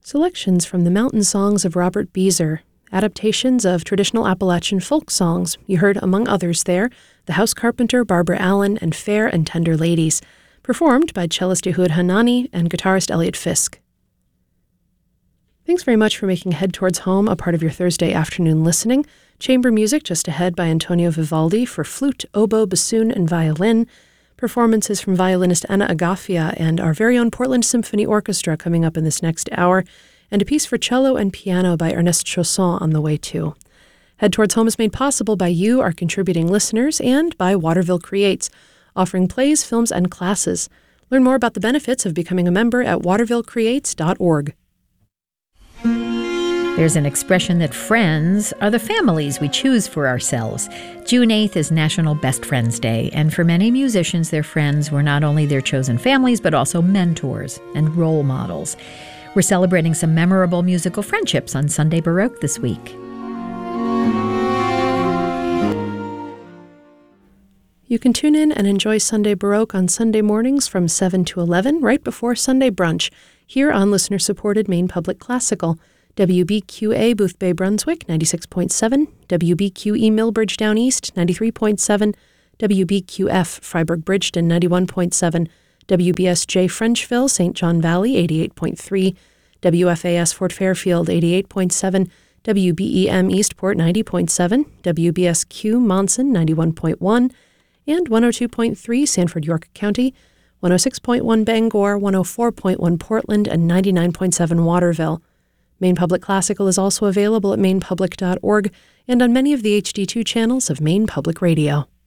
Selections from the Mountain Songs of Robert Beezer, adaptations of traditional Appalachian folk songs. You heard, among others there, The House Carpenter, Barbara Allen, and Fair and Tender Ladies, performed by cellist Ehud Hanani and guitarist Elliot Fisk. Thanks very much for making Head Towards Home a part of your Thursday afternoon listening. Chamber music just ahead by Antonio Vivaldi for flute, oboe, bassoon, and violin. Performances from violinist Anna Agafia and our very own Portland Symphony Orchestra coming up in this next hour, and a piece for cello and piano by Ernest Chausson on the way too. Head Towards Home is made possible by you, our contributing listeners, and by Waterville Creates, offering plays, films, and classes. Learn more about the benefits of becoming a member at watervillecreates.org. There's an expression that friends are the families we choose for ourselves. June 8th is National Best Friends Day, and for many musicians, their friends were not only their chosen families, but also mentors and role models. We're celebrating some memorable musical friendships on Sunday Baroque this week. You can tune in and enjoy Sunday Baroque on Sunday mornings from 7 to 11, right before Sunday brunch, here on listener-supported Maine Public Classical. WBQA Boothbay Brunswick, 96.7, WBQE Millbridge Down East, 93.7, WBQF Freiburg Bridgeton, 91.7, WBSJ Frenchville, St. John Valley, 88.3, WFAS Fort Fairfield, 88.7, WBEM Eastport, 90.7, WBSQ Monson, 91.1, and 102.3 Sanford York County, 106.1 Bangor, 104.1 Portland, and 99.7 Waterville. Maine Public Classical is also available at mainepublic.org and on many of the HD2 channels of Maine Public Radio.